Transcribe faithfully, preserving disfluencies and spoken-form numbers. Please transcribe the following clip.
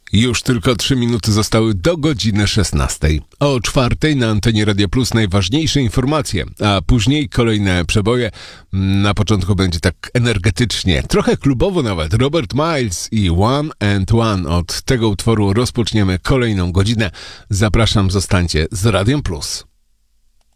Już tylko trzy minuty zostały do godziny szesnastej. O czwartej na antenie Radia Plus najważniejsze informacje, a później kolejne przeboje. Na początku będzie tak energetycznie, trochę klubowo nawet. Robert Miles i One and One. Od tego utworu rozpoczniemy kolejną godzinę. Zapraszam, zostańcie z Radiem Plus.